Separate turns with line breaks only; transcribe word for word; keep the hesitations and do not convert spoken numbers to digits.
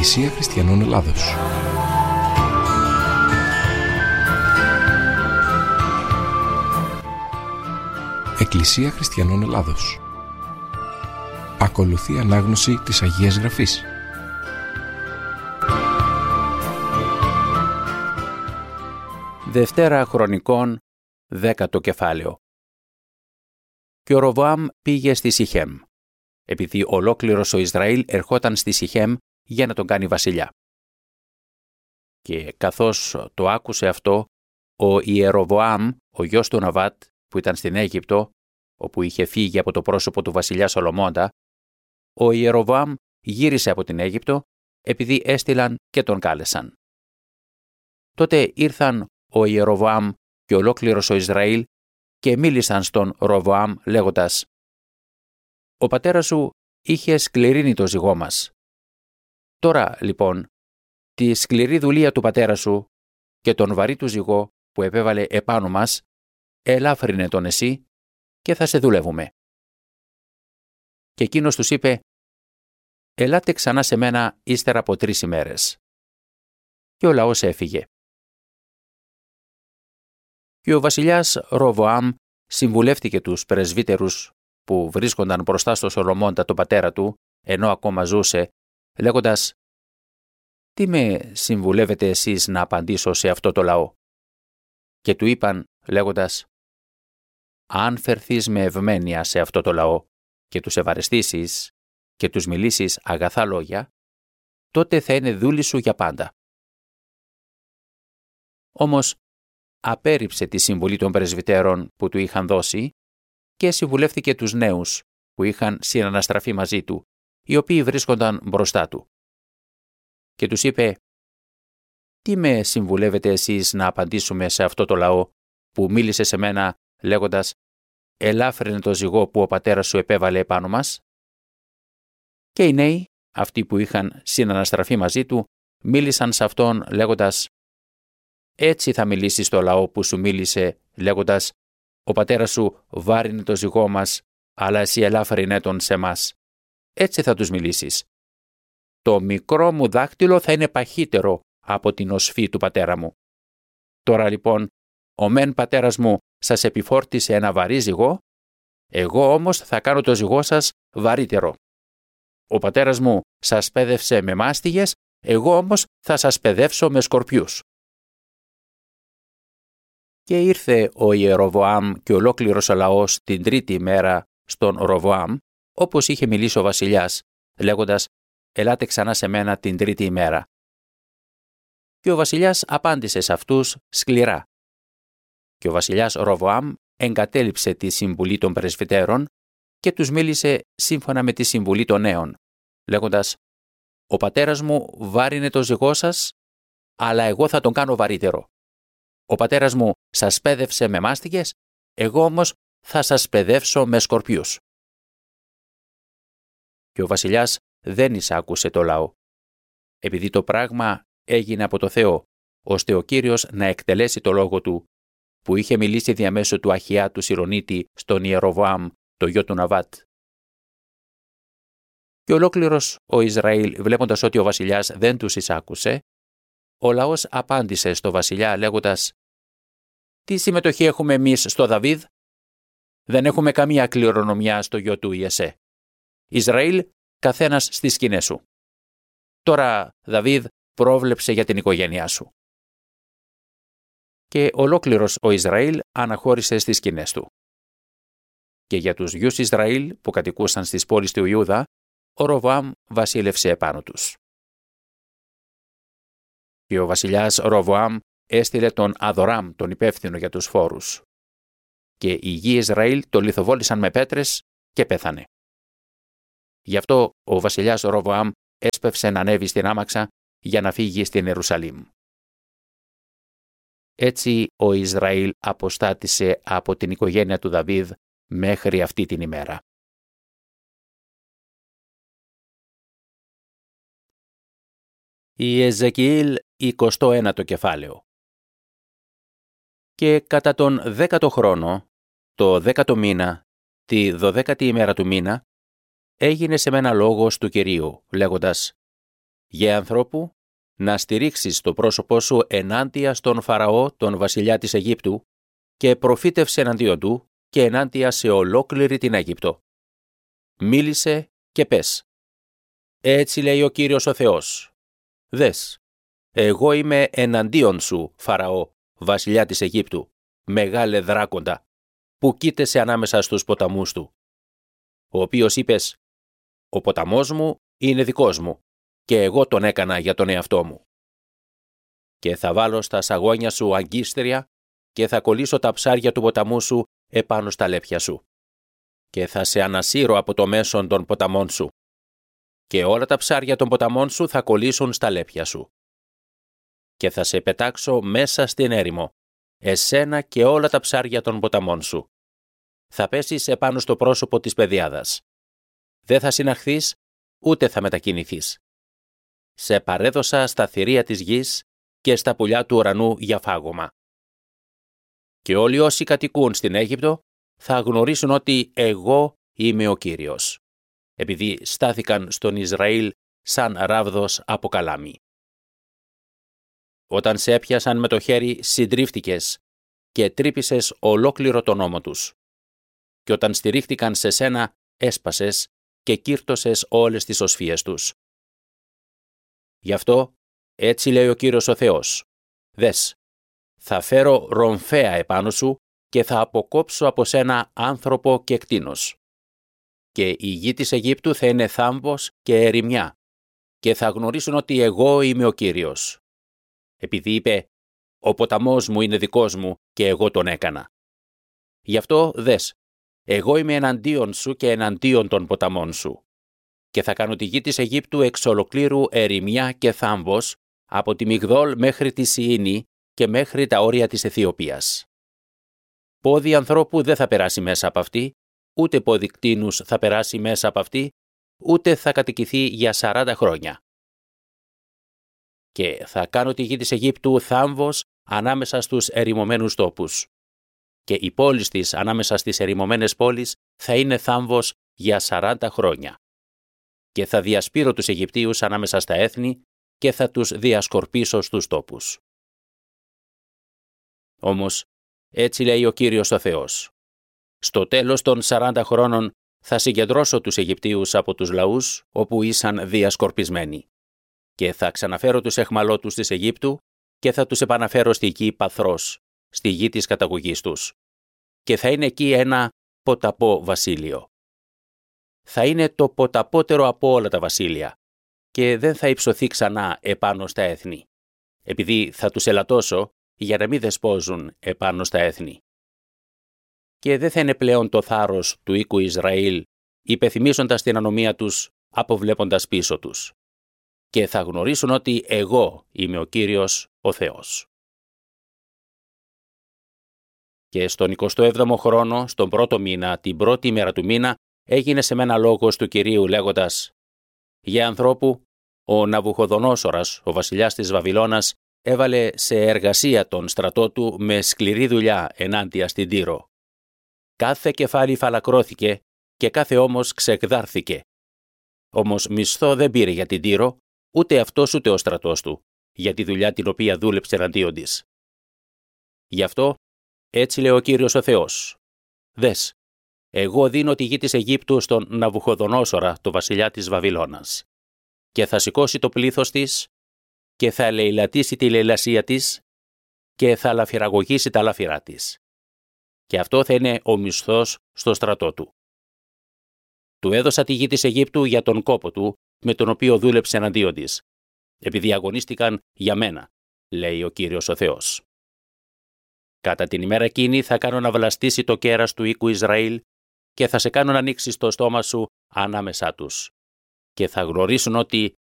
Εκκλησία Χριστιανών Ελλάδος. Εκκλησία Χριστιανών Ελλάδος. Ακολουθεί ανάγνωση της Αγίας Γραφής.
Δευτέρα Χρονικών, δέκατο κεφάλαιο. Και ο Ροβοάμ πήγε στη Σιχέμ, επειδή ολόκληρος ο Ισραήλ ερχόταν στη Σιχέμ για να τον κάνει βασιλιά. Και καθώς το άκουσε αυτό, ο Ιεροβοάμ, ο γιος του Ναβάτ, που ήταν στην Αίγυπτο, όπου είχε φύγει από το πρόσωπο του βασιλιά Σολομώντα, ο Ιεροβοάμ γύρισε από την Αίγυπτο, επειδή έστειλαν και τον κάλεσαν. Τότε ήρθαν ο Ιεροβοάμ και ολόκληρος ο Ισραήλ και μίλησαν στον Ροβοάμ λέγοντας: «Ο πατέρας σου είχε σκληρύνει το ζυγό μας. Τώρα, λοιπόν, τη σκληρή δουλεία του πατέρα σου και τον βαρύ του ζυγό που επέβαλε επάνω μας, ελάφρυνε τον εσύ και θα σε δουλεύουμε». Και εκείνος τους είπε: «Ελάτε ξανά σε μένα ύστερα από τρεις ημέρες». Και ο λαός έφυγε. Και ο βασιλιάς Ροβοάμ συμβουλεύτηκε τους πρεσβύτερους που βρίσκονταν μπροστά στο Σολομώντα τον πατέρα του, ενώ ακόμα ζούσε, λέγοντας: «Τι με συμβουλεύετε εσείς να απαντήσω σε αυτό το λαό?» Και του είπαν λέγοντας: «Αν φερθείς με ευμένεια σε αυτό το λαό και τους ευαρεστήσεις και τους μιλήσεις αγαθά λόγια, τότε θα είναι δούλοι σου για πάντα». Όμως απέρριψε τη συμβουλή των πρεσβυτέρων που του είχαν δώσει και συμβουλεύτηκε τους νέους που είχαν συναναστραφεί μαζί του, οι οποίοι βρίσκονταν μπροστά του. Και τους είπε: «Τι με συμβουλεύετε εσείς να απαντήσουμε σε αυτό το λαό που μίλησε σε μένα λέγοντας: ελάφρυνε το ζυγό που ο πατέρας σου επέβαλε επάνω μας?» Και οι νέοι, αυτοί που είχαν συναναστραφεί μαζί του, μίλησαν σε αυτόν λέγοντας: «Έτσι θα μιλήσεις στο λαό που σου μίλησε λέγοντας: ο πατέρας σου βάρινε το ζυγό μας, αλλά εσύ ελάφρυνε τον σε μας. Έτσι θα τους μιλήσεις. Το μικρό μου δάχτυλο θα είναι παχύτερο από την οσφή του πατέρα μου. Τώρα λοιπόν, ο μεν πατέρας μου σας επιφόρτισε ένα βαρύ ζυγό, εγώ όμως θα κάνω το ζυγό σας βαρύτερο. Ο πατέρας μου σας πέδευσε με μάστιγες, εγώ όμως θα σας παιδεύσω με σκορπιούς». Και ήρθε ο Ιεροβοάμ και ολόκληρος ο λαός την τρίτη ημέρα στον Ροβοάμ, όπως είχε μιλήσει ο βασιλιάς, λέγοντας: «Ελάτε ξανά σε μένα την τρίτη ημέρα». Και ο βασιλιάς απάντησε σε αυτούς σκληρά. Και ο βασιλιάς Ροβοάμ εγκατέλειψε τη συμβουλή των πρεσβυτέρων και τους μίλησε σύμφωνα με τη συμβουλή των νέων, λέγοντας: «Ο πατέρας μου βάρινε το ζυγό σας, αλλά εγώ θα τον κάνω βαρύτερο. Ο πατέρας μου σας πέδευσε με μάστιγες, εγώ όμως θα σας παιδεύσω με σκορπιούς». Και ο βασιλιάς δεν εισάκουσε το λαό, επειδή το πράγμα έγινε από το Θεό, ώστε ο Κύριος να εκτελέσει το λόγο του, που είχε μιλήσει διαμέσου του Αχιά του Σιρονίτη στον Ιεροβοάμ, το γιο του Ναβάτ. Και ολόκληρος ο Ισραήλ, βλέποντας ότι ο βασιλιάς δεν τους εισάκουσε, ο λαός απάντησε στο βασιλιά λέγοντας: «Τι συμμετοχή έχουμε εμείς στο Δαβίδ? Δεν έχουμε καμία κληρονομιά στο γιο του Ιεσέ. Ισραήλ, καθένας στις σκηνές σου. Τώρα, Δαβίδ, πρόβλεψε για την οικογένειά σου». Και ολόκληρος ο Ισραήλ αναχώρησε στις σκηνές του. Και για τους γιους Ισραήλ που κατοικούσαν στις πόλεις του Ιούδα, ο Ροβοάμ βασίλευσε επάνω τους. Και ο βασιλιάς Ροβοάμ έστειλε τον Αδοράμ, τον υπεύθυνο για τους φόρους. Και οι γη Ισραήλ το λιθοβόλησαν με πέτρες και πέθανε. Γι' αυτό ο βασιλιάς Ροβοάμ έσπευσε να ανέβει στην άμαξα για να φύγει στην Ιερουσαλήμ. Έτσι ο Ισραήλ αποστάτησε από την οικογένεια του Δαβίδ μέχρι αυτή την ημέρα. Ιεζεκιήλ εικοστό ένατο κεφάλαιο. Και κατά τον δέκατο χρόνο, το δέκατο μήνα, τη δωδέκατη ημέρα του μήνα, έγινε σε μένα λόγος του Κυρίου, λέγοντας: Γε ανθρώπου, να στηρίξεις το πρόσωπό σου ενάντια στον Φαραώ, τον βασιλιά της Αιγύπτου, και προφήτευσε εναντίον του και ενάντια σε ολόκληρη την Αίγυπτο. Μίλησε και πες: έτσι λέει ο Κύριος ο Θεός. Δες, εγώ είμαι εναντίον σου, Φαραώ, βασιλιά της Αιγύπτου, μεγάλε δράκοντα, που κοίτεσαι ανάμεσα στους ποταμούς του. Ο οποίος είπες: ο ποταμός μου είναι δικός μου και εγώ τον έκανα για τον εαυτό μου. Και θα βάλω στα σαγόνια σου αγκίστρια και θα κολλήσω τα ψάρια του ποταμού σου επάνω στα λέπια σου. Και θα σε ανασύρω από το μέσον των ποταμών σου. Και όλα τα ψάρια των ποταμών σου θα κολλήσουν στα λέπια σου. Και θα σε πετάξω μέσα στην έρημο, εσένα και όλα τα ψάρια των ποταμών σου. Θα πέσεις επάνω στο πρόσωπο της πεδιάδας. Δεν θα συναχθείς, ούτε θα μετακινηθείς. Σε παρέδωσα στα θηρία της γης και στα πουλιά του ουρανού για φάγωμα. Και όλοι όσοι κατοικούν στην Αίγυπτο θα γνωρίσουν ότι εγώ είμαι ο Κύριος, επειδή στάθηκαν στον Ισραήλ σαν ράβδος από καλάμι. Όταν σε έπιασαν με το χέρι, συντρίφτηκες και τρύπησες ολόκληρο τον ώμο τους. Και όταν στηρίχτηκαν σε σένα, έσπασες και κύρτωσες όλες τις οσφίες τους. Γι' αυτό, έτσι λέει ο Κύριος ο Θεός: δες, θα φέρω ρομφαία επάνω σου και θα αποκόψω από σένα άνθρωπο και κτήνος. Και η γη της Αιγύπτου θα είναι θάμβος και ερημιά και θα γνωρίσουν ότι εγώ είμαι ο Κύριος. Επειδή είπε: ο ποταμός μου είναι δικός μου και εγώ τον έκανα. Γι' αυτό δες, εγώ είμαι εναντίον σου και εναντίον των ποταμών σου. Και θα κάνω τη γη της Αιγύπτου εξ ολοκλήρου ερημιά και θάμβος, από τη Μιγδόλ μέχρι τη Σιήνη και μέχρι τα όρια της Αιθιοπίας. Πόδι ανθρώπου δεν θα περάσει μέσα από αυτή, ούτε πόδι κτήνους θα περάσει μέσα από αυτή, ούτε θα κατοικηθεί για σαράντα χρόνια. Και θα κάνω τη γη της Αιγύπτου θάμβος ανάμεσα στους ερημωμένους τόπους. Και οι πόλεις της ανάμεσα στις ερημωμένες πόλεις θα είναι θάμβος για σαράντα χρόνια. Και θα διασπείρω τους Αιγυπτίους ανάμεσα στα έθνη και θα τους διασκορπίσω στους τόπους. Όμως, έτσι λέει ο Κύριος ο Θεός: στο τέλος των σαράντα χρόνων θα συγκεντρώσω τους Αιγυπτίους από τους λαούς όπου ήσαν διασκορπισμένοι. Και θα ξαναφέρω τους αιχμαλώτους της Αιγύπτου και θα τους επαναφέρω στη γη Παθρός, στη γη της καταγωγής τους. Και θα είναι εκεί ένα ποταπό βασίλειο. Θα είναι το ποταπότερο από όλα τα βασίλεια και δεν θα υψωθεί ξανά επάνω στα έθνη, επειδή θα τους ελαττώσω για να μην δεσπόζουν επάνω στα έθνη. Και δεν θα είναι πλέον το θάρρος του οίκου Ισραήλ, υπεθυμίζοντας την ανομία τους, αποβλέποντας πίσω τους. Και θα γνωρίσουν ότι εγώ είμαι ο Κύριος ο Θεός. Και στον εικοστό έβδομο χρόνο, στον πρώτο μήνα, την πρώτη ημέρα του μήνα, έγινε σε μένα λόγος του Κυρίου λέγοντας: «Γε ανθρώπου, ο Ναβουχοδονόσορας, ο βασιλιάς της Βαβυλώνας, έβαλε σε εργασία τον στρατό του με σκληρή δουλειά ενάντια στην Τύρο. Κάθε κεφάλι φαλακρώθηκε και κάθε ώμος ξεκδάρθηκε. Όμως μισθό δεν πήρε για την Τύρο, ούτε αυτός ούτε ο στρατός του, για τη δουλειά την οποία δούλεψε εναντίον της. Γι' αυτό, έτσι λέει ο Κύριος ο Θεός: δες, εγώ δίνω τη γη της Αιγύπτου στον Ναβουχοδονόσορα, το βασιλιά της Βαβυλώνας, και θα σηκώσει το πλήθος της και θα λαιλατήσει τη λαιλασία της και θα λαφυραγωγήσει τα λάφυρά της. Και αυτό θα είναι ο μισθός στο στρατό του. Του έδωσα τη γη της Αιγύπτου για τον κόπο του, με τον οποίο δούλεψε εναντίον της, επειδή αγωνίστηκαν για μένα, λέει ο Κύριος ο Θεός. Κατά την ημέρα εκείνη θα κάνω να βλαστήσει το κέρας του οίκου Ισραήλ και θα σε κάνω να ανοίξεις το στόμα σου ανάμεσά τους. Και θα γνωρίσουν ότι